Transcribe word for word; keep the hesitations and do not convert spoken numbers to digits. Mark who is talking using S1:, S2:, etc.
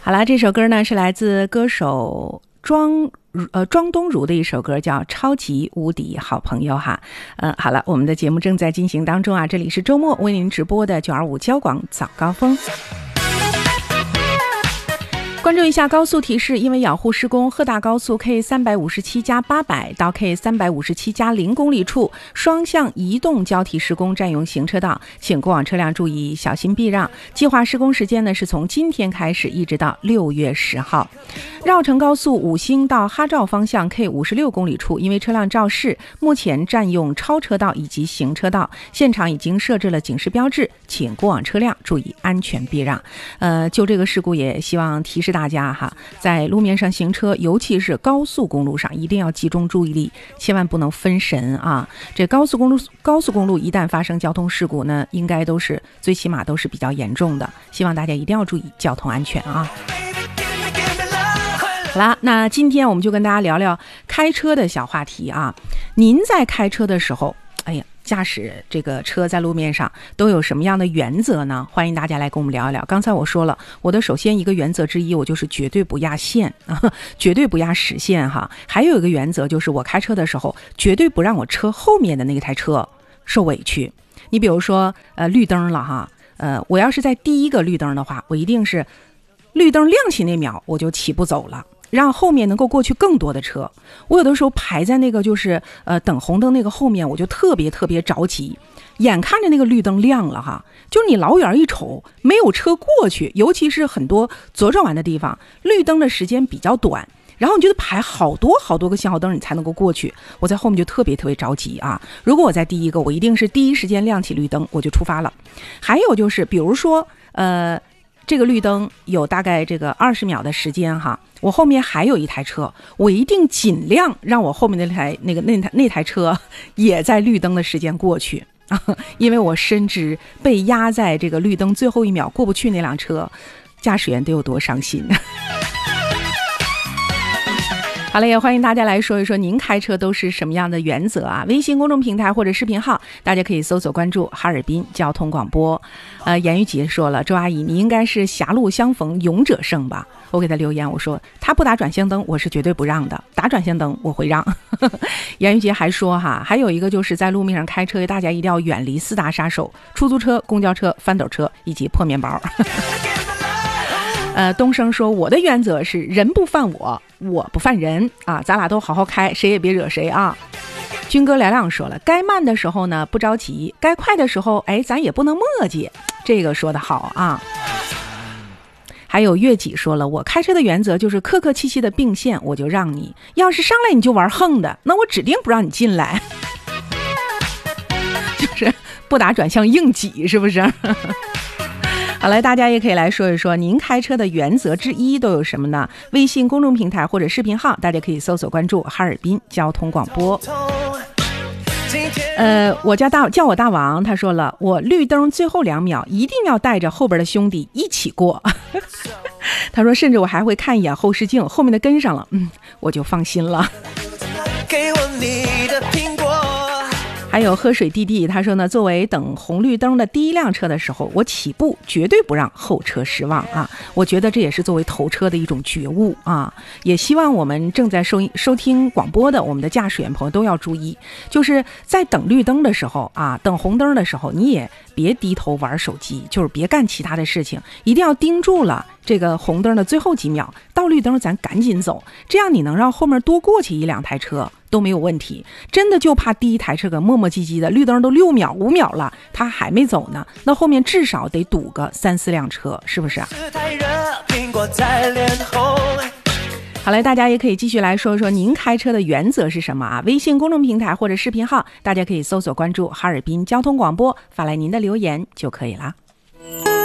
S1: 好啦，这首歌呢是来自歌手庄呃庄东如的一首歌，叫《超级无敌好朋友》哈。嗯、呃，好了，我们的节目正在进行当中啊，这里是周末为您直播的九二五交广早高峰。关注一下高速提示，因为养护施工，鹤大高速 K 三百五十七加八百到 K 三百五十七加零公里处双向移动交替施工，占用行车道，请过往车辆注意小心避让。计划施工时间呢是从今天开始一直到六月十号。绕城高速五星到哈兆方向 K 五十六公里处，因为车辆肇事，目前占用超车道以及行车道，现场已经设置了警示标志，请过往车辆注意安全避让。呃，就这个事故也希望提示大家哈，在路面上行车，尤其是高速公路上，一定要集中注意力，千万不能分神啊！这高速公路高速公路一旦发生交通事故呢，应该都是最起码都是比较严重的，希望大家一定要注意交通安全啊！好啦，那今天我们就跟大家聊聊开车的小话题啊。您在开车的时候，哎呀，驾驶这个车在路面上都有什么样的原则呢？欢迎大家来跟我们聊一聊。刚才我说了，我的首先一个原则之一，我就是绝对不压线啊，绝对不压实线哈。还有一个原则就是我开车的时候，绝对不让我车后面的那台车受委屈。你比如说，呃，绿灯了哈，呃，我要是在第一个绿灯的话，我一定是绿灯亮起那秒我就起步走了，让后面能够过去更多的车。我有的时候排在那个就是呃等红灯那个后面，我就特别特别着急，眼看着那个绿灯亮了哈，就是你老远一瞅没有车过去，尤其是很多左转弯的地方，绿灯的时间比较短，然后你就得排好多好多个信号灯你才能够过去，我在后面就特别特别着急啊。如果我在第一个，我一定是第一时间亮起绿灯我就出发了。还有就是比如说呃这个绿灯有大概这个二十秒的时间哈，我后面还有一台车，我一定尽量让我后面那台那个那台那台车也在绿灯的时间过去啊，因为我深知被压在这个绿灯最后一秒过不去那辆车，驾驶员得有多伤心。好了，也欢迎大家来说一说您开车都是什么样的原则啊？微信公众平台或者视频号，大家可以搜索关注哈尔滨交通广播。呃，严玉杰说了，周阿姨，你应该是狭路相逢勇者胜吧？我给他留言，我说他不打转向灯，我是绝对不让的；打转向灯，我会让。严玉杰还说哈，还有一个就是在路面上开车，大家一定要远离四大杀手：出租车、公交车、翻斗车以及破面包。呃，东升说，我的原则是人不犯我，我不犯人啊，咱俩都好好开，谁也别惹谁啊。军哥亮亮说了，该慢的时候呢不着急，该快的时候哎咱也不能磨叽，这个说得好啊。还有月己说了，我开车的原则就是客客气气的并线我就让你，要是上来你就玩横的，那我指定不让你进来。就是不打转向硬挤，是不是？好来，大家也可以来说一说您开车的原则之一都有什么呢？微信公众平台或者视频号，大家可以搜索关注哈尔滨交通广播。呃，我叫大叫我大王，他说了，我绿灯最后两秒一定要带着后边的兄弟一起过。他说，甚至我还会看一眼后视镜，后面的跟上了，嗯，我就放心了。给我你的苹果。还有喝水弟弟，他说呢，作为等红绿灯的第一辆车的时候，我起步绝对不让后车失望啊！我觉得这也是作为头车的一种觉悟啊！也希望我们正在收收听广播的我们的驾驶员朋友都要注意，就是在等绿灯的时候啊，等红灯的时候，你也别低头玩手机，就是别干其他的事情，一定要盯住了这个红灯的最后几秒，到绿灯咱赶紧走，这样你能让后面多过去一两台车都没有问题。真的就怕第一台车个磨磨唧唧的，绿灯都六秒五秒了，他还没走呢，那后面至少得堵个三四辆车，是不是啊？好嘞，大家也可以继续来说说您开车的原则是什么啊？微信公众平台或者视频号，大家可以搜索关注哈尔滨交通广播，发来您的留言就可以了。